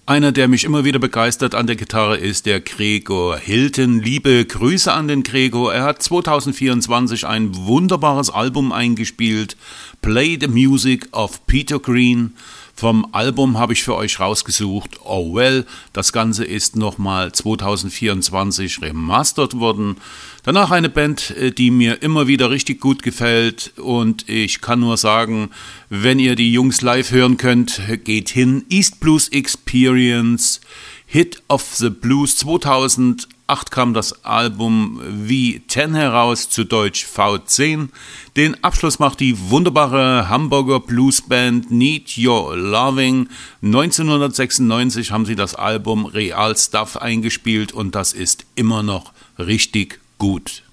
Einer, der mich immer wieder begeistert an der Gitarre, ist der Gregor Hilton. Liebe Grüße an den Gregor. Er hat 2024 ein wunderbares Album eingespielt, Play the Music of Peter Green. Vom Album habe ich für euch rausgesucht Oh Well. Das Ganze ist nochmal 2024 remastert worden. Danach eine Band, die mir immer wieder richtig gut gefällt. Und ich kann nur sagen, wenn ihr die Jungs live hören könnt, geht hin. East Blues Experience, Hit of the Blues. 2008 kam das Album V10 heraus, zu Deutsch V10. Den Abschluss macht die wunderbare Hamburger Bluesband Need Your Loving. 1996 haben sie das Album Real Stuff eingespielt und das ist immer noch richtig gut.